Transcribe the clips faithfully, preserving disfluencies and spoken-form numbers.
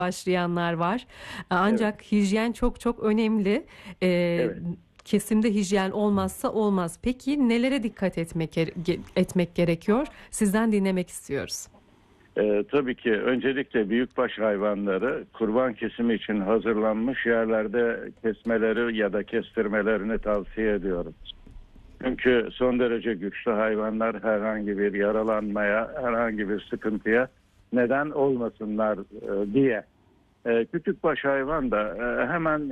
başlayanlar var. Ancak Evet, hijyen çok çok önemli. Ee, evet. kesimde hijyen olmazsa olmaz. Peki nelere dikkat etmek ge- etmek gerekiyor? Sizden dinlemek istiyoruz. Ee, tabii ki öncelikle büyükbaş hayvanları kurban kesimi için hazırlanmış yerlerde kesmeleri ya da kestirmelerini tavsiye ediyorum. Çünkü son derece güçlü hayvanlar herhangi bir yaralanmaya, herhangi bir sıkıntıya neden olmasınlar e, diye. E, küçükbaş hayvan da e, hemen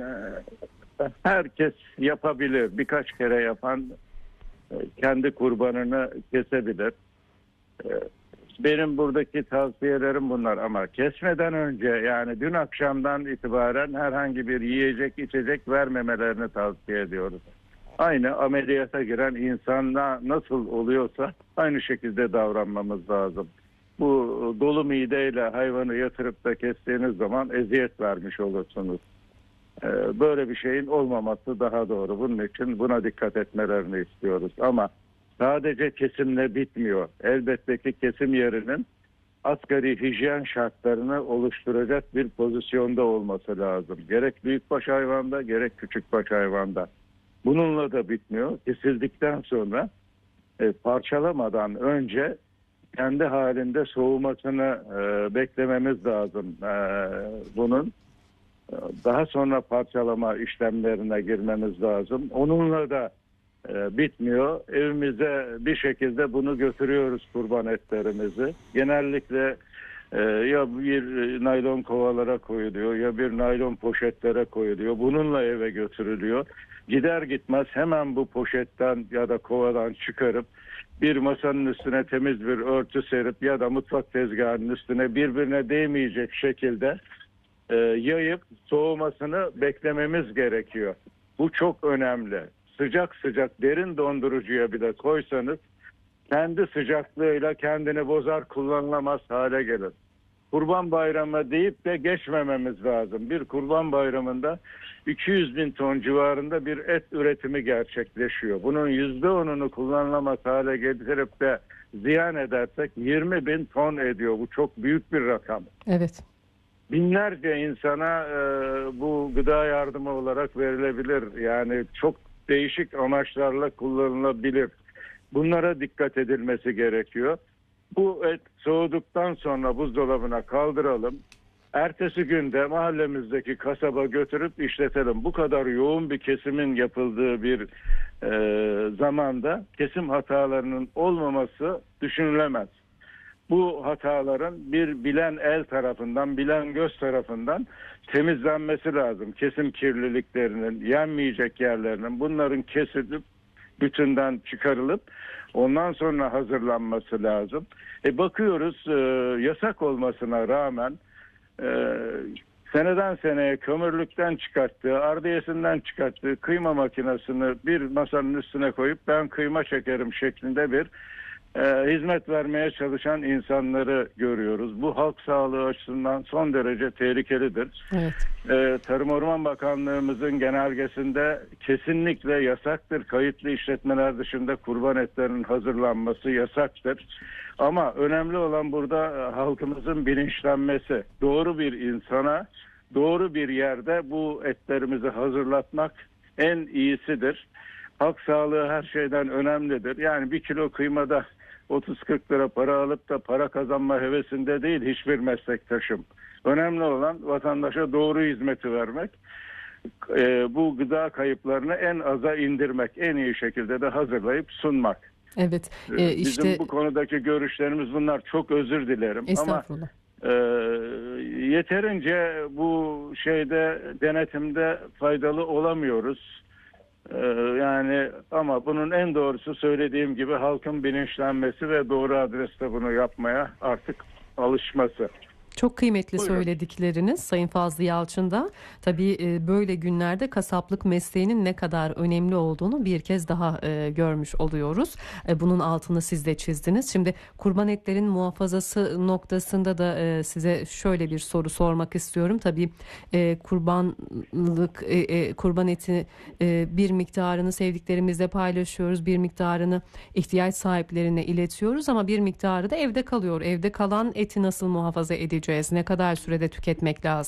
e, herkes yapabilir. Birkaç kere yapan e, kendi kurbanını kesebilir. E, Benim buradaki tavsiyelerim bunlar ama kesmeden önce, yani dün akşamdan itibaren herhangi bir yiyecek içecek vermemelerini tavsiye ediyoruz. Aynı ameliyata giren insana nasıl oluyorsa aynı şekilde davranmamız lazım. Bu dolu mideyle hayvanı yatırıp da kestiğiniz zaman eziyet vermiş olursunuz. Ee, Böyle bir şeyin olmaması daha doğru. Bunun için buna dikkat etmelerini istiyoruz. Ama sadece kesimle bitmiyor. Elbette ki kesim yerinin asgari hijyen şartlarını oluşturacak bir pozisyonda olması lazım. Gerek büyükbaş hayvanda gerek küçükbaş hayvanda. Bununla da bitmiyor. Kesildikten sonra e, parçalamadan önce kendi halinde soğumasını e, beklememiz lazım. E, bunun e, daha sonra parçalama işlemlerine girmemiz lazım. Onunla da e, bitmiyor. Evimize bir şekilde bunu götürüyoruz, kurban etlerimizi. Genellikle e, ya bir naylon kovalara koyuluyor ya bir naylon poşetlere koyuluyor. Bununla eve götürülüyor. Gider gitmez hemen bu poşetten ya da kovadan çıkarıp bir masanın üstüne temiz bir örtü serip ya da mutfak tezgahının üstüne birbirine değmeyecek şekilde e, yayıp soğumasını beklememiz gerekiyor. Bu çok önemli. Sıcak sıcak derin dondurucuya bile koysanız kendi sıcaklığıyla kendini bozar, kullanılamaz hale gelir. Kurban Bayramı deyip de geçmememiz lazım. Bir Kurban Bayramı'nda iki yüz bin ton civarında bir et üretimi gerçekleşiyor. Bunun yüzde onunu kullanılamaz hale getirip de ziyan edersek yirmi bin ton ediyor. Bu çok büyük bir rakam. Evet. Binlerce insana e, bu gıda yardımı olarak verilebilir. Yani çok değişik amaçlarla kullanılabilir. Bunlara dikkat edilmesi gerekiyor. Bu et soğuduktan sonra buzdolabına kaldıralım. Ertesi günde mahallemizdeki kasaba götürüp işletelim. Bu kadar yoğun bir kesimin yapıldığı bir e, zamanda kesim hatalarının olmaması düşünülemez. Bu hataların bir bilen el tarafından, bilen göz tarafından temizlenmesi lazım. Kesim kirliliklerinin, yenmeyecek yerlerinin, bunların kesilip bütünden çıkarılıp ondan sonra hazırlanması lazım. E bakıyoruz e, yasak olmasına rağmen e, seneden seneye kömürlükten çıkarttığı, ardiyesinden çıkarttığı kıyma makinesini bir masanın üstüne koyup ben kıyma çekerim şeklinde bir e, hizmet vermeye çalışan insanları görüyoruz. Bu halk sağlığı açısından son derece tehlikelidir. Evet. E, Tarım Orman Bakanlığımızın genelgesinde kesinlikle yasaktır. Kayıtlı işletmeler dışında kurban etlerinin hazırlanması yasaktır. Ama önemli olan burada e, halkımızın bilinçlenmesi. Doğru bir insana, doğru bir yerde bu etlerimizi hazırlatmak en iyisidir. Halk sağlığı her şeyden önemlidir. Yani bir kilo kıymada otuz kırk lira para alıp da para kazanma hevesinde değil hiçbir meslektaşım. Önemli olan vatandaşa doğru hizmeti vermek. E, bu gıda kayıplarını en aza indirmek, en iyi şekilde de hazırlayıp sunmak. Evet. E, Ee, bizim işte bu konudaki görüşlerimiz bunlar. Çok özür dilerim ama estağfurullah. e, yeterince bu şeyde denetimde faydalı olamıyoruz. Ee, Yani ama bunun en doğrusu söylediğim gibi halkın bilinçlenmesi ve doğru adreste bunu yapmaya artık alışması. Çok kıymetli Buyurun. söyledikleriniz Sayın Fazlı Yalçın'da. Tabii e, böyle günlerde kasaplık mesleğinin ne kadar önemli olduğunu bir kez daha e, görmüş oluyoruz. E, bunun altını siz de çizdiniz. Şimdi kurban etlerin muhafazası noktasında da e, size şöyle bir soru sormak istiyorum. Tabii e, kurbanlık e, e, kurban eti e, bir miktarını sevdiklerimizle paylaşıyoruz. Bir miktarını ihtiyaç sahiplerine iletiyoruz ama bir miktarı da evde kalıyor. Evde kalan eti nasıl muhafaza edeceğiz? tüketeceğiz? Ne kadar sürede tüketmek lazım?